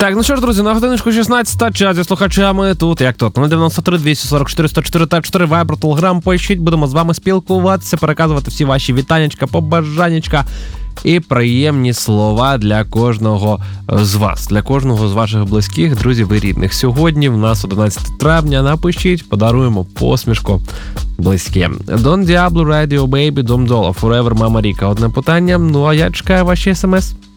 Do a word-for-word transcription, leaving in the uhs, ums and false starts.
Так, ну що ж, друзі, на годиночку шістнадцята, час зі слухачами тут, як тут, на дев'яносто три двісті сорок чотири сто чотири та чотири, Viber, Telegram, пишіть, будемо з вами спілкуватися, переказувати всі ваші вітаннячка, побажаннячка і приємні слова для кожного з вас, для кожного з ваших близьких, друзів і рідних. Сьогодні в нас одинадцяте травня, напишіть, подаруємо посмішку близьким. Don Diablo, Radio Baby, Dom Dolla, Forever, Mama Rika. Одне питання, ну а я чекаю ваші смс.